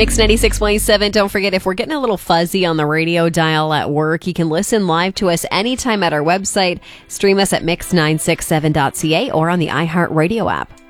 Mix 96.7. Don't forget, if we're getting a little fuzzy on the radio dial at work, you can listen live to us anytime at our website. Stream us at mix967.ca or on the iHeartRadio app.